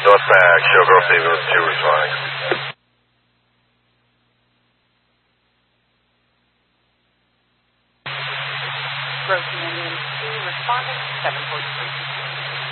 North back, Showgirl Stevens 2 responding. Rosie Indian 2 responding, 743.